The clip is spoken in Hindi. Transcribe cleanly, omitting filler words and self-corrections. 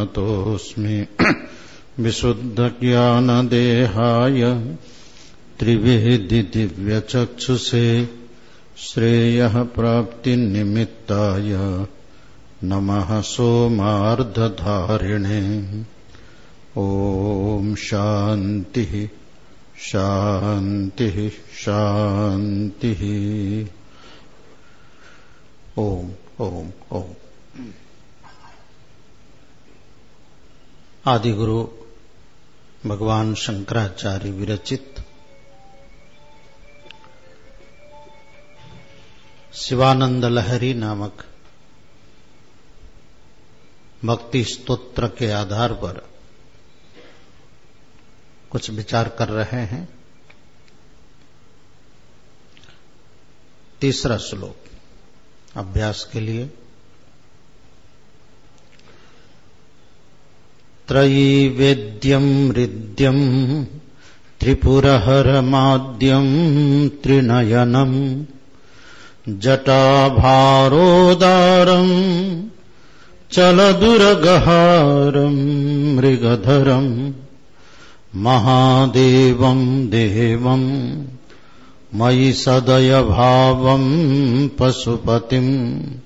प्रणतोऽस्मि विशुद्धज्ञानदेहाय त्रिवेदि दिव्यचक्षुषे श्रेयः प्राप्तिनिमित्ताय नमः सोमार्धधारिणे। ॐ शान्तिः शान्तिः शान्तिः। ओम ओम ओम। आदिगुरु भगवान शंकराचार्य विरचित शिवानंद लहरी नामक भक्ति स्तोत्र के आधार पर कुछ विचार कर रहे हैं। तीसरा श्लोक अभ्यास के लिए। त्रयीवेद्यं हृद्यं त्रिपुरहरमाद्यं त्रिनयनं जटाभारोदारं चलदुरगहारं मृगधरं महादेवं देवं मयि सदय भावं पशुपतिं